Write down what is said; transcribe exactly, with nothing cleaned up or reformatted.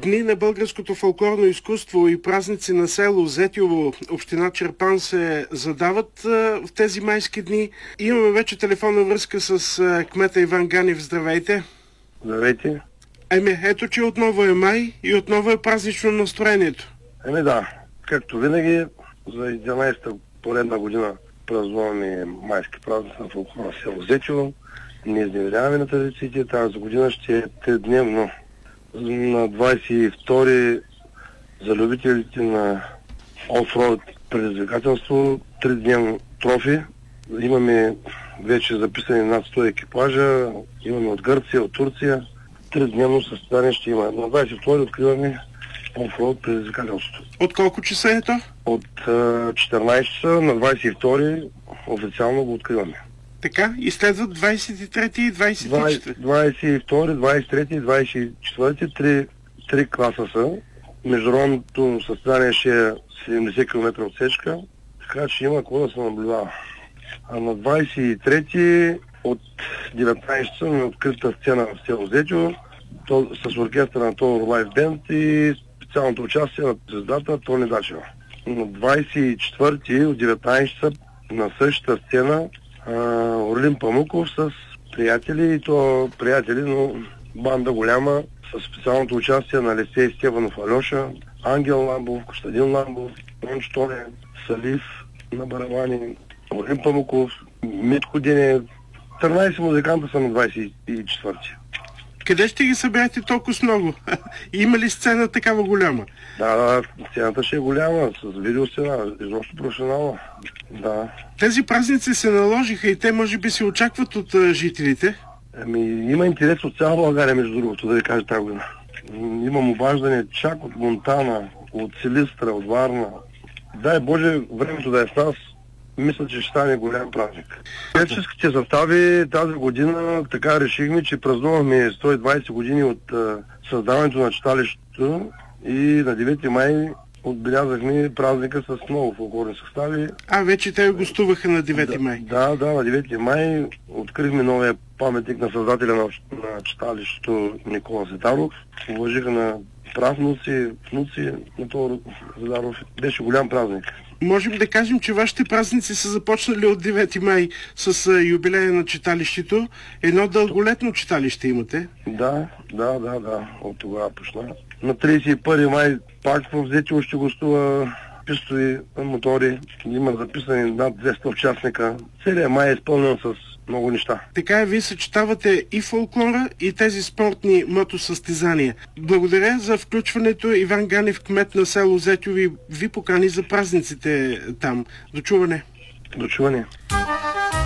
Дни на българското фолклорно изкуство и празници на село Зетьово, община Чирпан, се задават в тези майски дни. Имаме вече телефонна връзка с кмета Иван Ганев. Здравейте! Здравейте! Еми, ето, че отново е май и отново е празнично настроението. Еми да, както винаги, за единайсета поредна година празнуваме майски празник на фолклора село Зетьово. Не изневеряваме на традициите, тази година ще е тридневно. На двайсет и втори за любителите на офроуд предизвикателство, тридневно трофи. Имаме вече записани над сто екипажа, имаме от Гърция, от Турция. Тридневно състезание ще има. На двайсет и втори откриваме офроуд предизвикателството. От колко часа е то? От четиринайсет часа на двайсет и втори официално го откриваме. Така, и следват двайсет и трети и двайсет и четвърти. двайсет и втори, двайсет и трети и двайсет и четвърти, три, три класа са. Международното състезание ще е седемдесет километра отсечка, така че има какво да се наблюдава. А на двайсет и трети от деветнайсет часа на открита сцена в село Зетьово, с оркестъра на Тодор Лайф Бенд и специалното участие на звездата Тони Дачева. На двайсет и четвърти от деветнайсет часа на същата сцена Орлин Памуков с приятели, и то приятели, но банда голяма, с специалното участие на Алексей Стефанов Алеша, Ангел Ламбов, Костадин Ламбов, Тончо Тоне, Салив на барабани, Орлин Памуков, Митко Денев. тринайсет музиканта са на двайсет и четвърти. Къде ще ги съберете толкова много? Има ли сцена такава голяма? Да, да, сцената ще е голяма, с видеосцена, изобщо професионална. Да. Тези празници се наложиха и те може би се очакват от а, жителите? Ами, има интерес от цяла България, между другото, да ви кажа тази година. Имам обаждане чак от Монтана, от Силистра, от Варна. Дай Боже, времето да е с нас, мисля, че ще стане голям празник. Певческите състави тази година така решихме, че празнуваме сто и двайсет години от а, създаването на читалището и на девети май отбелязахме празника с много фолклорни състави. А, вече те гостуваха на девети май. Да, да, на девети май открихме новия паметник на създателя на, на читалището Никола Зидаров. Уважиха на правнуци, внуци на този Зидаров. Беше голям празник. Можем да кажем, че вашите празници са започнали от девети май с а, юбилея на читалището. Едно дълголетно читалище имате. Да, да, да, да. От тогава почна. На трийсет и първи май пак в Зетьово ще гостува пистови мотори. Има записани над двеста участника. Целият май е изпълнен с много неща. Така е, вие съчетавате и фолклора, и тези спортни мотосъстезания. Благодаря за включването. Иван Ганев, кмет на село Зетьово, ви покани за празниците там. До чуване. До чуване.